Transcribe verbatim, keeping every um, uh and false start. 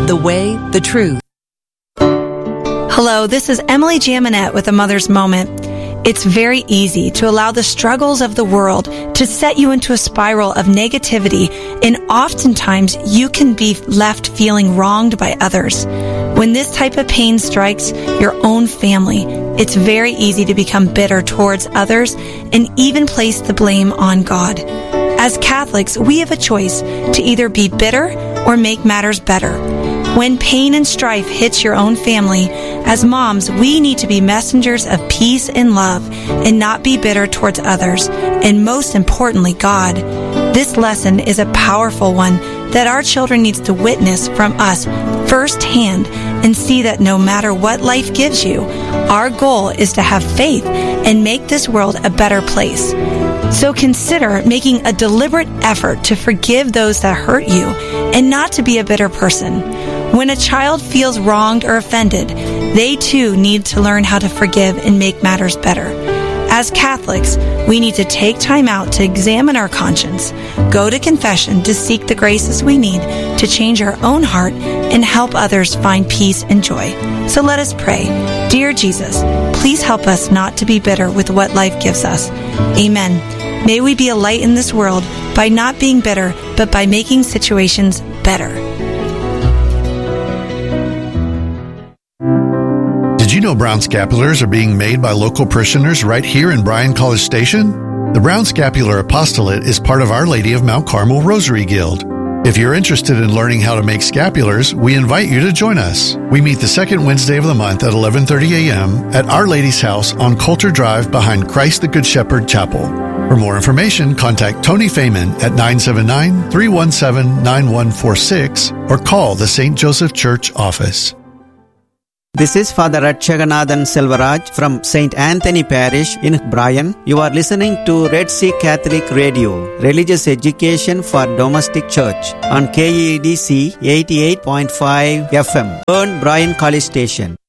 the way, the truth. Hello, this is Emily Jaminet with A Mother's Moment. It's very easy to allow the struggles of the world to set you into a spiral of negativity, and oftentimes you can be left feeling wronged by others. When this type of pain strikes your own family, it's very easy to become bitter towards others and even place the blame on God. As Catholics, we have a choice to either be bitter or make matters better. When pain and strife hits your own family, as moms, we need to be messengers of peace and love and not be bitter towards others, and most importantly, God. This lesson is a powerful one that our children needs to witness from us firsthand and see that no matter what life gives you, our goal is to have faith and make this world a better place. So consider making a deliberate effort to forgive those that hurt you and not to be a bitter person. When a child feels wronged or offended, they too need to learn how to forgive and make matters better. As Catholics, we need to take time out to examine our conscience, go to confession to seek the graces we need to change our own heart and help others find peace and joy. So let us pray. Dear Jesus, please help us not to be bitter with what life gives us. Amen. May we be a light in this world by not being bitter, but by making situations better. Did you know Brown Scapulars are being made by local parishioners right here in Bryan College Station? The Brown Scapular Apostolate is part of Our Lady of Mount Carmel Rosary Guild. If you're interested in learning how to make scapulars, we invite you to join us. We meet the second Wednesday of the month at eleven thirty a.m. at Our Lady's house on Coulter Drive behind Christ the Good Shepherd Chapel. For more information, contact Tony Feynman at nine seven nine, three one seven, nine one four six or call the Saint Joseph Church office. This is Father Ratchaganathan Selvaraj from Saint Anthony Parish in Bryan. You are listening to Red Sea Catholic Radio, religious education for domestic church on K E D C eighty-eight point five F M, Burn Bryan College Station.